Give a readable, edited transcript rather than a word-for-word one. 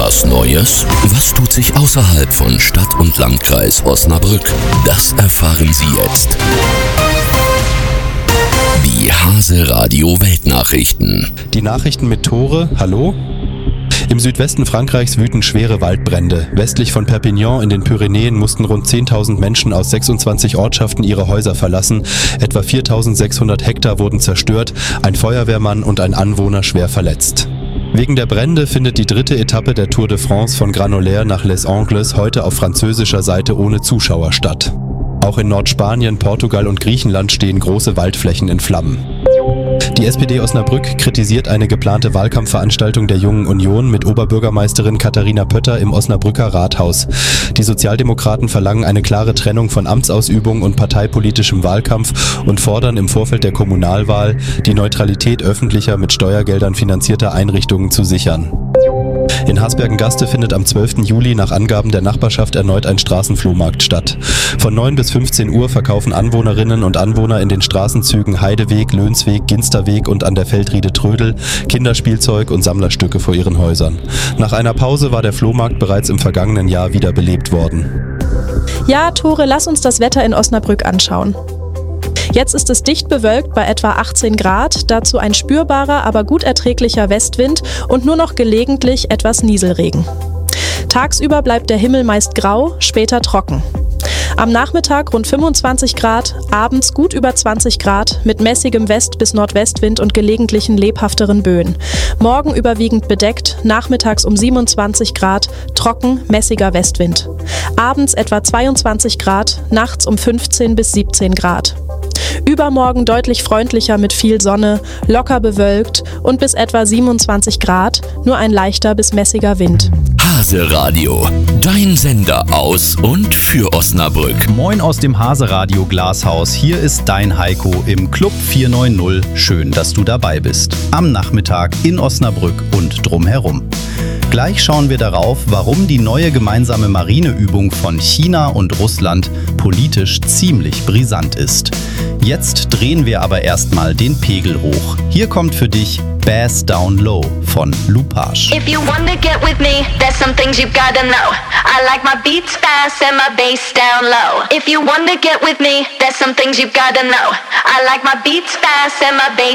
Was Neues? Was tut sich außerhalb von Stadt und Landkreis Osnabrück? Das erfahren Sie jetzt. Die Hase Radio Weltnachrichten. Die Nachrichten mit Tore, hallo? Im Südwesten Frankreichs wüten schwere Waldbrände. Westlich von Perpignan in den Pyrenäen mussten rund 10.000 Menschen aus 26 Ortschaften ihre Häuser verlassen. Etwa 4.600 Hektar wurden zerstört, ein Feuerwehrmann und ein Anwohner schwer verletzt. Wegen der Brände findet die dritte Etappe der Tour de France von Granollers nach Les Angles heute auf französischer Seite ohne Zuschauer statt. Auch in Nordspanien, Portugal und Griechenland stehen große Waldflächen in Flammen. Die SPD Osnabrück kritisiert eine geplante Wahlkampfveranstaltung der Jungen Union mit Oberbürgermeisterin Katharina Pötter im Osnabrücker Rathaus. Die Sozialdemokraten verlangen eine klare Trennung von Amtsausübung und parteipolitischem Wahlkampf und fordern im Vorfeld der Kommunalwahl, die Neutralität öffentlicher mit Steuergeldern finanzierter Einrichtungen zu sichern. In Hasbergen-Gaste findet am 12. Juli nach Angaben der Nachbarschaft erneut ein Straßenflohmarkt statt. Von 9 bis 15 Uhr verkaufen Anwohnerinnen und Anwohner in den Straßenzügen Heideweg, Lönsweg, Ginsterweg und an der Feldriede Trödel Kinderspielzeug und Sammlerstücke vor ihren Häusern. Nach einer Pause war der Flohmarkt bereits im vergangenen Jahr wieder belebt worden. Ja, Tore, lass uns das Wetter in Osnabrück anschauen. Jetzt ist es dicht bewölkt bei etwa 18 Grad, dazu ein spürbarer, aber gut erträglicher Westwind und nur noch gelegentlich etwas Nieselregen. Tagsüber bleibt der Himmel meist grau, später trocken. Am Nachmittag rund 25 Grad, abends gut über 20 Grad mit mäßigem West- bis Nordwestwind und gelegentlichen lebhafteren Böen. Morgen überwiegend bedeckt, nachmittags um 27 Grad, trocken, mäßiger Westwind. Abends etwa 22 Grad, nachts um 15 bis 17 Grad. Übermorgen deutlich freundlicher mit viel Sonne, locker bewölkt und bis etwa 27 Grad, nur ein leichter bis mäßiger Wind. Hase Radio, dein Sender aus und für Osnabrück. Moin aus dem Hase Radio Glashaus. Hier ist dein Heiko im Club 490. Schön, dass du dabei bist. Am Nachmittag in Osnabrück und drumherum. Gleich schauen wir darauf, warum die neue gemeinsame Marineübung von China und Russland politisch ziemlich brisant ist. Jetzt drehen wir aber erstmal den Pegel hoch. Hier kommt für dich Bass Down Low von Lupage. If you wanna get with me, there's some things you've gotta know. I like my beats fast and my bass down low. If you wanna get with me, there's some things you've gotta know. I like my beats fast and my bass